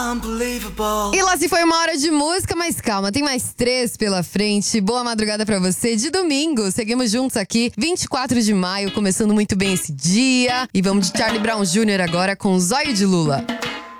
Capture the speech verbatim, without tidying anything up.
Unbelievable. E lá se foi uma hora de música, mas calma, tem mais três pela frente. Boa madrugada pra você de domingo. Seguimos juntos aqui, vinte e quatro de maio, começando muito bem esse dia. E vamos de Charlie Brown Júnior agora com Zóio de Lula.